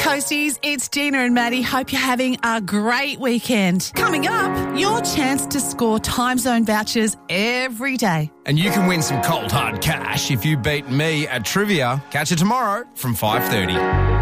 Coasties, it's Gina and Maddie. Hope you're having a great weekend. Coming up, your chance to score time zone vouchers every day. And you can win some cold hard cash if you beat me at trivia. Catch it tomorrow from 5:30.